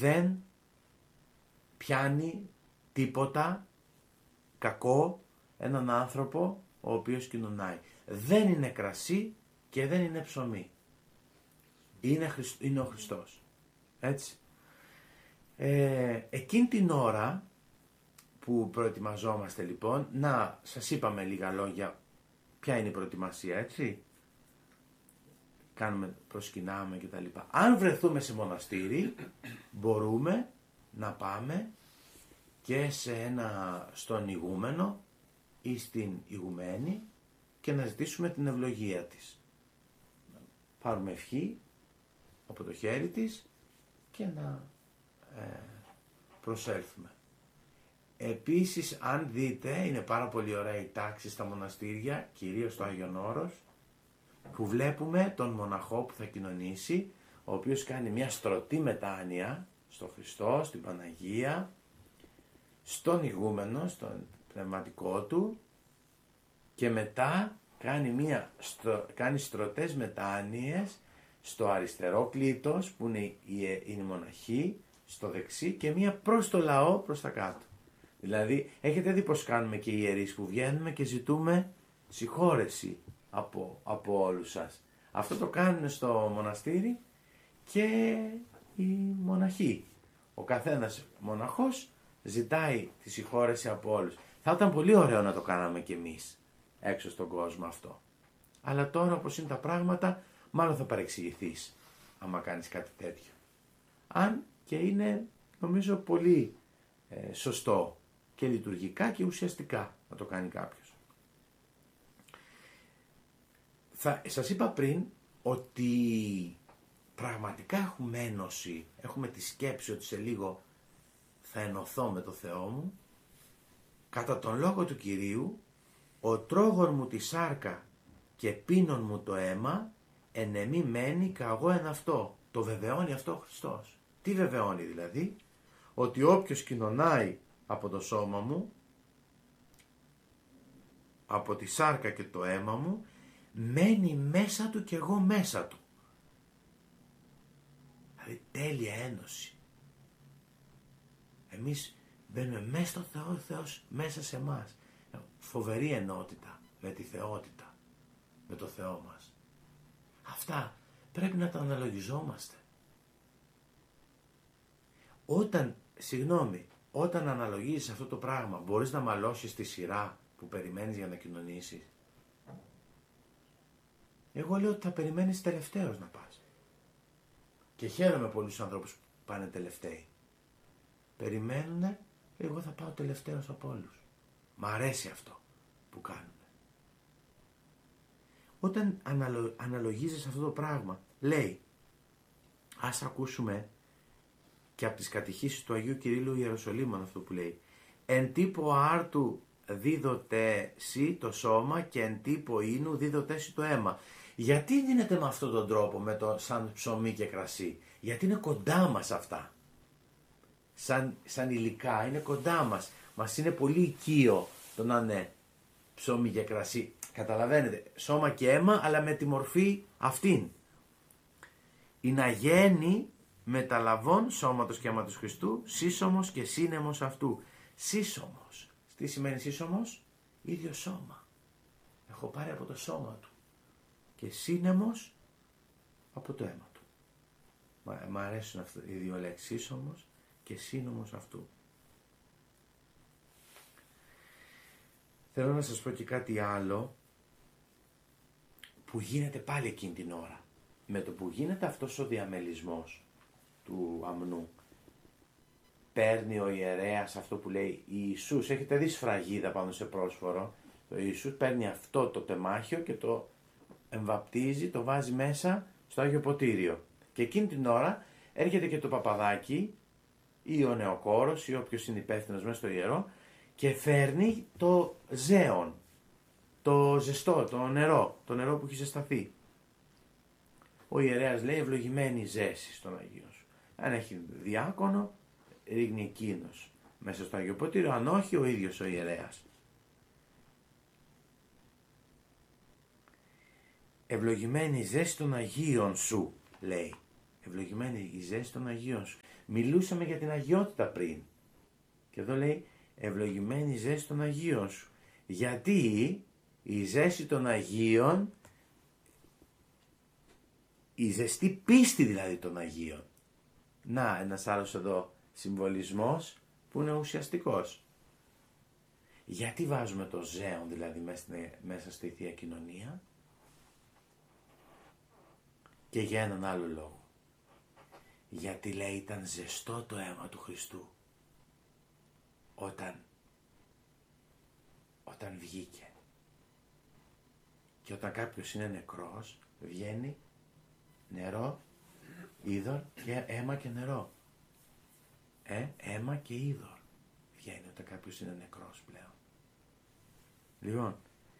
δεν πιάνει τίποτα κακό έναν άνθρωπο ο οποίος κοινωνάει. Δεν είναι κρασί και δεν είναι ψωμί. Είναι ο Χριστός. Έτσι. Εκείνη την ώρα που προετοιμαζόμαστε λοιπόν, να σας είπαμε λίγα λόγια ποια είναι η προετοιμασία, έτσι. Κάνουμε, προσκυνάμε και τα λοιπά. Αν βρεθούμε σε μοναστήρι, μπορούμε να πάμε και στον ηγούμενο ή στην ηγουμένη και να ζητήσουμε την ευλογία της. Πάρουμε ευχή από το χέρι της και να προσέλθουμε. Επίσης, αν δείτε, είναι πάρα πολύ ωραία η τάξη στα μοναστήρια, κυρίως στο Άγιον Όρος, που βλέπουμε τον μοναχό που θα κοινωνήσει, ο οποίος κάνει μια στρωτή μετάνοια στο Χριστό, στην Παναγία, στον ηγούμενο, στον πνευματικό του, και μετά κάνει στρωτές μετάνοιες στο αριστερό κλήτος που είναι η μοναχή, στο δεξί, και μία προς το λαό προς τα κάτω. Δηλαδή έχετε δει πως κάνουμε και οι ιερείς που βγαίνουμε και ζητούμε συγχώρεση από όλους σας. Αυτό το κάνουν στο μοναστήρι και οι μοναχοί. Ο καθένας μοναχός ζητάει τη συγχώρεση από όλους. Θα ήταν πολύ ωραίο να το κάναμε κι εμείς έξω στον κόσμο αυτό. Αλλά τώρα όπως είναι τα πράγματα, μάλλον θα παρεξηγηθείς άμα κάνεις κάτι τέτοιο. Αν και είναι νομίζω πολύ σωστό και λειτουργικά και ουσιαστικά να το κάνει κάποιος. Σας είπα πριν ότι πραγματικά έχουμε ένωση, έχουμε τη σκέψη ότι σε λίγο θα ενωθώ με το Θεό μου. Κατά τον λόγο του Κυρίου, ο τρόγων μου τη σάρκα και πίνων μου το αίμα, εν εμή μένει καγώ εν αυτό. Το βεβαιώνει αυτό ο Χριστός. Τι βεβαιώνει δηλαδή? Ότι όποιος κοινωνάει από το σώμα μου, από τη σάρκα και το αίμα μου, μένει μέσα του και εγώ μέσα του. Δηλαδή τέλεια ένωση. Εμείς μπαίνουμε μέσα στο Θεό, ο Θεός μέσα σε εμάς. Φοβερή ενότητα με τη θεότητα, με το Θεό μας. Αυτά πρέπει να τα αναλογιζόμαστε. Όταν αναλογίζεις αυτό το πράγμα, μπορείς να μαλώσεις τη σειρά που περιμένεις για να κοινωνήσεις? Εγώ λέω ότι θα περιμένεις τελευταίος να πας. Και χαίρομαι πολλούς ανθρώπους που πάνε τελευταίοι. Περιμένουνε, εγώ θα πάω τελευταίος από όλους. Μ' αρέσει αυτό που κάνουμε. Όταν αναλογίζεις αυτό το πράγμα, λέει, ας ακούσουμε και από τις κατηχήσεις του Αγίου Κυρίλλου Ιεροσολύμων αυτό που λέει. Εν τύπο άρτου δίδοτε σι το σώμα και εν τύπο ίνου δίδοτε σι το αίμα. Γιατί δίνεται με αυτόν τον τρόπο, σαν ψωμί και κρασί? Γιατί είναι κοντά μας αυτά. Σαν υλικά είναι κοντά μας. Μας είναι πολύ οικείο το να είναι ψωμί και κρασί. Καταλαβαίνετε, σώμα και αίμα, αλλά με τη μορφή αυτήν. Η να γέννη μεταλαβών σώματος και αίματος Χριστού, σύσσωμος και σύνεμος αυτού. Σύσσωμος. Τι σημαίνει σύσσωμος? Ίδιο σώμα. Έχω πάρει από το σώμα του. Και σύνεμος από το αίμα του. Μ' αρέσουν οι δύο λέξεις, σύσσωμος και σύνομος αυτού. Θέλω να σας πω και κάτι άλλο που γίνεται πάλι εκείνη την ώρα. Με το που γίνεται αυτός ο διαμελισμός του αμνού, παίρνει ο ιερέας αυτό που λέει Ιησούς. Έχετε δει σφραγίδα πάνω σε πρόσφορο? Ο Ιησούς παίρνει αυτό το τεμάχιο και το εμβαπτίζει, το βάζει μέσα στο Άγιο Ποτήριο. Και εκείνη την ώρα έρχεται και το παπαδάκι ή ο νεοκόρος ή όποιος είναι υπεύθυνος μέσα στο ιερό και φέρνει το ζέον, το ζεστό, το νερό που έχει ζεσταθεί. Ο ιερέας λέει ευλογημένη ζέση στον Αγίο σου. Αν έχει διάκονο, ρίχνει εκείνος μέσα στο Άγιο Ποτήριο, αν όχι ο ίδιος ο ιερέας. Ευλογημένη ζέση των Αγίων σου, λέει. Ευλογημένη η ζέση των Αγίων σου. Μιλούσαμε για την αγιότητα πριν. Και εδώ λέει ευλογημένη η ζέση των Αγίων σου. Γιατί η ζέση των Αγίων, η ζεστή πίστη δηλαδή των Αγίων. Να, ένας άλλος εδώ συμβολισμός που είναι ουσιαστικός. Γιατί βάζουμε το ζέον δηλαδή μέσα στη Θεία Κοινωνία? Και για έναν άλλο λόγο. Γιατί λέει ήταν ζεστό το αίμα του Χριστού όταν βγήκε. Και όταν κάποιος είναι νεκρός βγαίνει νερό, είδωρ και αίμα και νερό. Αίμα και είδωρ βγαίνει όταν κάποιος είναι νεκρός πλέον. Λοιπόν,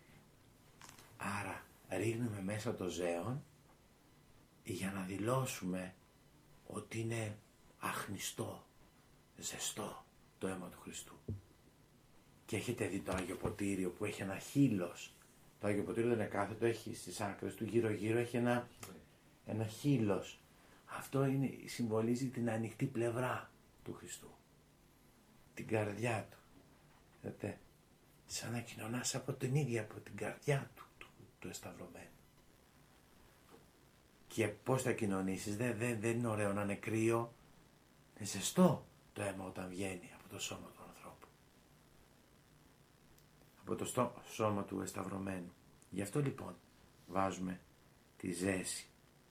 άρα ρίχνουμε μέσα το ζέον για να δηλώσουμε ότι είναι αχνιστό, ζεστό το αίμα του Χριστού. Και έχετε δει το Άγιο Ποτήριο που έχει ένα χείλος. Το Άγιο Ποτήριο δεν είναι κάθετο, έχει στις άκρες του γύρω-γύρω έχει ένα χείλος. Αυτό συμβολίζει την ανοιχτή πλευρά του Χριστού. Την καρδιά του. Είδατε, σαν να κοινωνάς από την ίδια, από την καρδιά του εσταυρωμένου. Και πώς θα κοινωνήσεις, δεν είναι ωραίο να είναι κρύο. Είναι ζεστό το αίμα όταν βγαίνει από το σώμα του ανθρώπου. Από το σώμα του εσταυρωμένου. Γι' αυτό λοιπόν βάζουμε τη ζέση.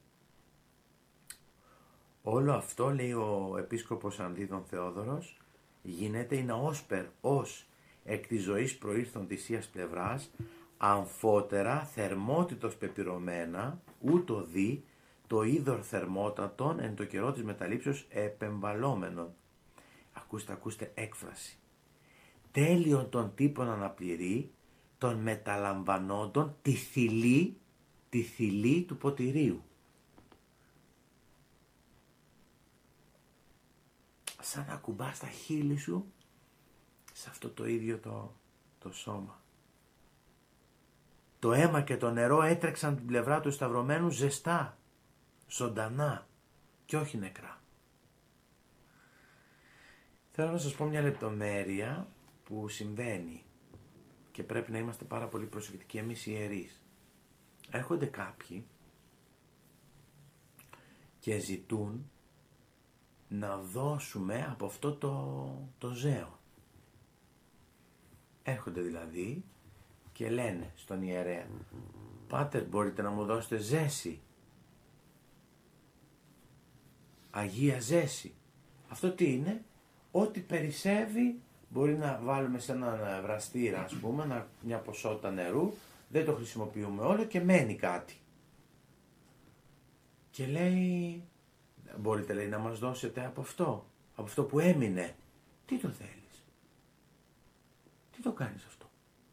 Όλο αυτό, λέει ο Επίσκοπος Ανδίδων Θεόδωρος, γίνεται η ναόσπερ ως εκ της ζωής προήρθων θυσίας πλευράς, αμφότερα θερμότητος πεπυρωμένα, ούτω δι, το είδωρ θερμότατον εν το καιρό της μεταλήψεως επεμβαλόμενον. Ακούστε έκφραση. Τέλειον των τύπων αναπληρεί, των μεταλαμβανόντων τη θηλή του ποτηρίου. Σαν να κουμπάς τα χείλη σου σε αυτό το ίδιο το σώμα. Το αίμα και το νερό έτρεξαν την πλευρά του σταυρωμένου ζεστά, ζωντανά και όχι νεκρά. Θέλω να σας πω μια λεπτομέρεια που συμβαίνει και πρέπει να είμαστε πάρα πολύ προσεκτικοί εμείς οι ιερείς. Έρχονται κάποιοι και ζητούν να δώσουμε από αυτό το ζέο. Έρχονται δηλαδή και λένε στον ιερέα, Πάτερ, μπορείτε να μου δώσετε ζέση, Αγία ζέση. Αυτό τι είναι? Ό,τι περισσεύει μπορεί να βάλουμε σε έναν βραστήρα, ας πούμε, μια ποσότητα νερού, δεν το χρησιμοποιούμε όλο και μένει κάτι. Και λέει, μπορείτε, λέει, να μας δώσετε από αυτό που έμεινε. Τι το θέλεις? Τι το κάνεις αυτό?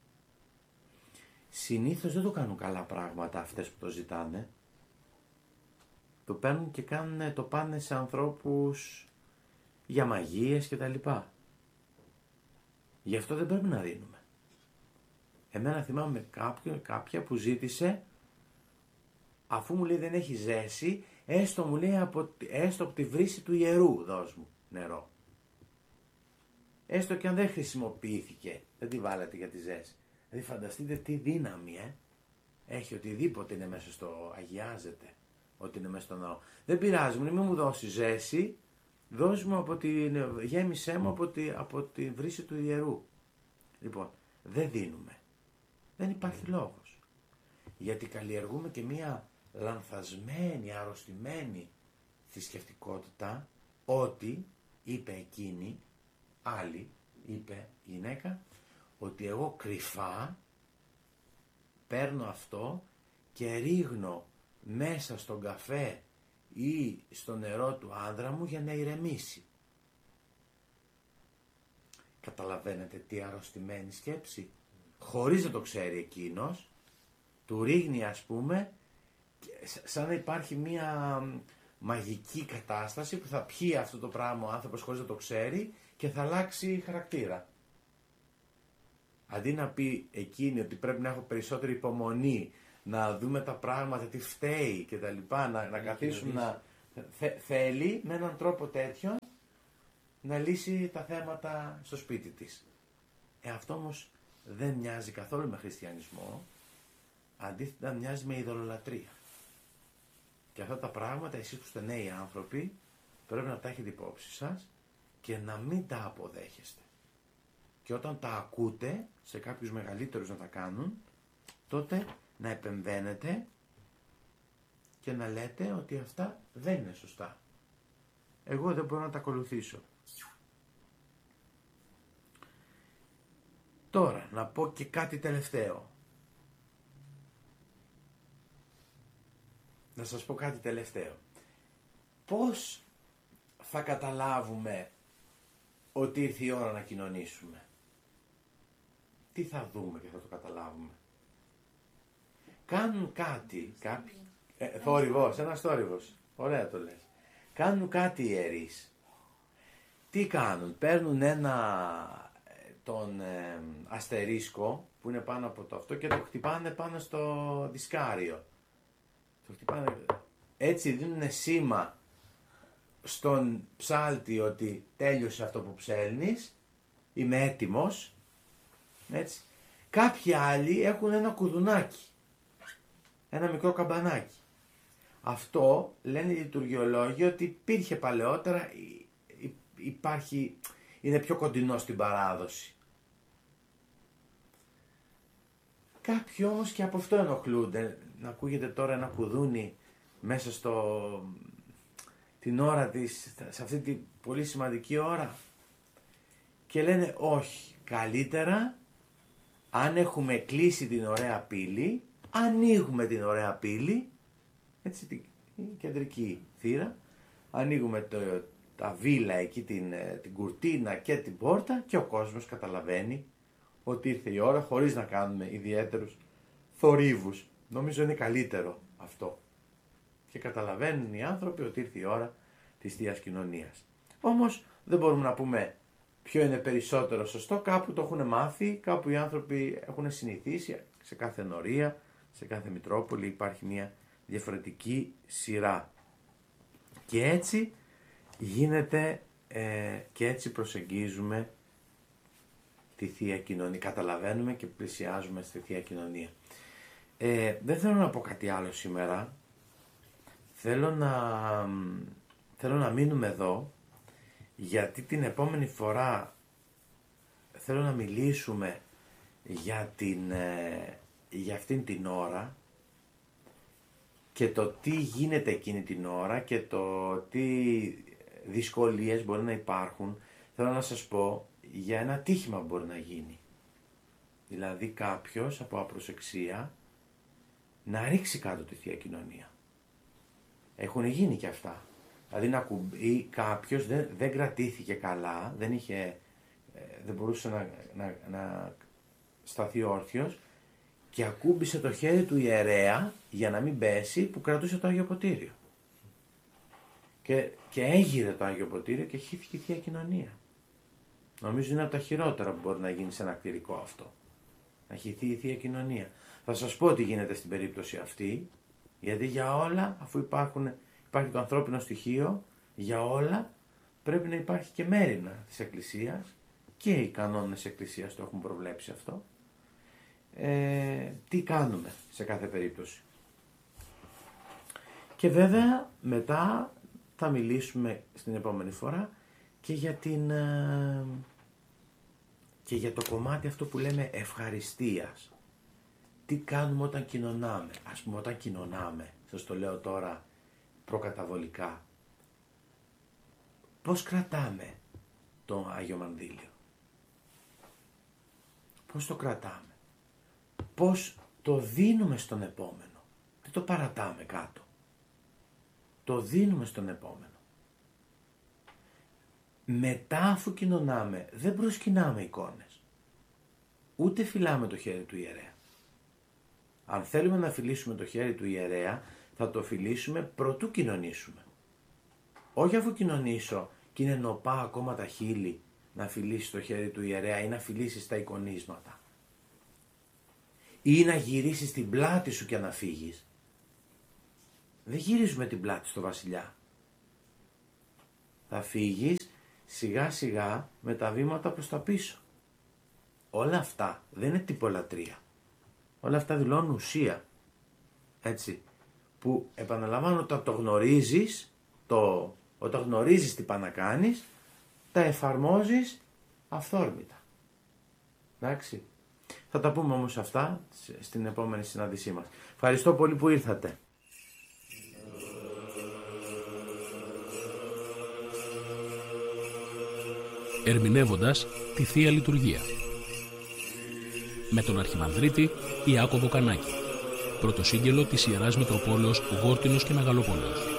Συνήθως δεν το κάνουν καλά πράγματα αυτές που το ζητάνε. Το παίρνουν και το πάνε σε ανθρώπους για μαγείες και τα λοιπά. Γι' αυτό δεν πρέπει να δίνουμε. Εμένα θυμάμαι κάποια που ζήτησε, αφού μου λέει δεν έχει ζέση, έστω μου λέει έστω από τη βρύση του ιερού δώσ' μου νερό. Έστω και αν δεν χρησιμοποιήθηκε, δεν τη βάλατε για τη ζέση. Δηλαδή φανταστείτε τι δύναμη έχει οτιδήποτε είναι μέσα αγιάζεται, ότι είναι μέσα στο ναό. Δεν πειράζει, μην μου δώσει ζέση, δώσ' μου γέμισέ μου από τη βρύση του ιερού. Λοιπόν, δεν δίνουμε. Δεν υπάρχει λόγος. Γιατί καλλιεργούμε και μία λανθασμένη, αρρωστημένη θρησκευτικότητα, ότι, είπε εκείνη, άλλη, είπε η γυναίκα, ότι εγώ κρυφά παίρνω αυτό και ρίχνω μέσα στον καφέ ή στο νερό του άνδρα μου για να ηρεμήσει. Καταλαβαίνετε τι αρρωστημένη σκέψη? Χωρίς να το ξέρει εκείνος, του ρίχνει, ας πούμε, σαν να υπάρχει μια μαγική κατάσταση που θα πιει αυτό το πράγμα ο άνθρωπος χωρίς να το ξέρει και θα αλλάξει χαρακτήρα. Αντί να πει εκείνη ότι πρέπει να έχω περισσότερη υπομονή, να δούμε τα πράγματα, τι φταίει και τα λοιπά, να καθίσουμε θέλει με έναν τρόπο τέτοιο να λύσει τα θέματα στο σπίτι της. Αυτό όμως δεν μοιάζει καθόλου με χριστιανισμό, αντίθετα μοιάζει με ειδωλολατρία. Και αυτά τα πράγματα εσείς που είστε νέοι άνθρωποι πρέπει να τα έχετε υπόψη σας και να μην τα αποδέχεστε. Και όταν τα ακούτε σε κάποιους μεγαλύτερους να τα κάνουν, τότε να επεμβαίνετε και να λέτε ότι αυτά δεν είναι σωστά. Εγώ δεν μπορώ να τα ακολουθήσω. Τώρα, να πω και κάτι τελευταίο. Να σας πω κάτι τελευταίο. Πώς θα καταλάβουμε ότι ήρθε η ώρα να κοινωνήσουμε? Τι θα δούμε και θα το καταλάβουμε? Κάνουν κάτι, κάποιοι, θόρυβος, ένας θόρυβος, ωραία το λες. Κάνουν κάτι οι ιερείς. Τι κάνουν? Παίρνουν τον αστερίσκο που είναι πάνω από το αυτό και το χτυπάνε πάνω στο δισκάριο. Το χτυπάνε, έτσι δίνουν σήμα στον ψάλτη ότι τέλειωσε αυτό που ψέλνεις, είμαι έτοιμος. Έτσι. Κάποιοι άλλοι έχουν ένα κουδουνάκι, ένα μικρό καμπανάκι. Αυτό λένε οι λειτουργιολόγοι ότι υπήρχε παλαιότερα, είναι πιο κοντινό στην παράδοση. Κάποιοι όμως και από αυτό ενοχλούνται. Να ακούγεται τώρα ένα κουδούνι μέσα την ώρα της, σε αυτή την πολύ σημαντική ώρα. Και λένε όχι, καλύτερα αν έχουμε κλείσει την ωραία πύλη, ανοίγουμε την ωραία πύλη, έτσι την κεντρική θύρα, ανοίγουμε τα βίλα εκεί, την κουρτίνα και την πόρτα και ο κόσμος καταλαβαίνει ότι ήρθε η ώρα χωρίς να κάνουμε ιδιαίτερους θορύβους. Νομίζω είναι καλύτερο αυτό. Και καταλαβαίνουν οι άνθρωποι ότι ήρθε η ώρα της Θείας Κοινωνίας. Όμως δεν μπορούμε να πούμε ποιο είναι περισσότερο σωστό. Κάπου το έχουν μάθει, κάπου οι άνθρωποι έχουν συνηθίσει. Σε κάθε ενορία, σε κάθε Μητρόπολη υπάρχει μια διαφορετική σειρά. Και έτσι γίνεται και έτσι προσεγγίζουμε τη Θεία Κοινωνία. Καταλαβαίνουμε και πλησιάζουμε στη Θεία Κοινωνία. Δεν θέλω να πω κάτι άλλο σήμερα. Θέλω να μείνουμε εδώ, γιατί την επόμενη φορά θέλω να μιλήσουμε για αυτήν την ώρα και το τι γίνεται εκείνη την ώρα και το τι δυσκολίες μπορεί να υπάρχουν. Θέλω να σας πω για ένα τύχημα που μπορεί να γίνει. Δηλαδή κάποιος από απροσεξία να ρίξει κάτω τη Θεία Κοινωνία. Έχουν γίνει και αυτά. Δηλαδή ή κάποιος δεν κρατήθηκε καλά, δεν μπορούσε να σταθεί όρθιος και ακούμπησε το χέρι του ιερέα για να μην πέσει, που κρατούσε το Άγιο Ποτήριο. Και έγειρε το Άγιο Ποτήριο και χύθηκε η Θεία Κοινωνία. Νομίζω είναι από τα χειρότερα που μπορεί να γίνει σε ένα κτηρικό αυτό. Να χυθεί η Θεία Κοινωνία. Θα σας πω τι γίνεται στην περίπτωση αυτή, γιατί για όλα, αφού υπάρχει το ανθρώπινο στοιχείο, για όλα πρέπει να υπάρχει και μέριμνα της Εκκλησίας, και οι κανόνες της Εκκλησίας το έχουν προβλέψει αυτό. Τι κάνουμε σε κάθε περίπτωση. Και βέβαια μετά θα μιλήσουμε στην επόμενη φορά και για το κομμάτι αυτό που λέμε ευχαριστίας. Τι κάνουμε όταν κοινωνάμε. Ας πούμε, όταν κοινωνάμε, σας το λέω τώρα προκαταβολικά, πώς κρατάμε το Άγιο Μανδύλιο. Πώς το κρατάμε. Πώς το δίνουμε στον επόμενο. Δεν το παρατάμε κάτω. Το δίνουμε στον επόμενο. Μετά, αφού κοινωνάμε, δεν προσκυνάμε εικόνες. Ούτε φιλάμε το χέρι του ιερέα. Αν θέλουμε να φιλήσουμε το χέρι του ιερέα, θα το φιλήσουμε προτού κοινωνήσουμε. Όχι αφού κοινωνήσω και είναι νοπά ακόμα τα χείλη, να φιλήσεις το χέρι του ιερέα ή να φιλήσεις τα εικονίσματα. Ή να γυρίσεις την πλάτη σου και να φύγεις. Δεν γυρίζουμε την πλάτη στο βασιλιά. θα φύγεις σιγά σιγά με τα βήματα προς τα πίσω. Όλα αυτά δεν είναι τυπολατρεία. Όλα αυτά δηλώνουν ουσία. Έτσι. Που επαναλαμβάνω, όταν το γνωρίζεις, όταν γνωρίζεις τι πας να κάνεις, τα εφαρμόζεις αυθόρμητα. Εντάξει. Θα τα πούμε όμως αυτά στην επόμενη συνάντησή μας. Ευχαριστώ πολύ που ήρθατε. Ερμηνεύοντας τη Θεία Λειτουργία. Με τον Αρχιμανδρίτη Ιάκωβο Κανάκη. Πρωτοσύγγελο της Ιεράς Μητροπόλεως Γόρτινος και Μεγαλοπόλεως.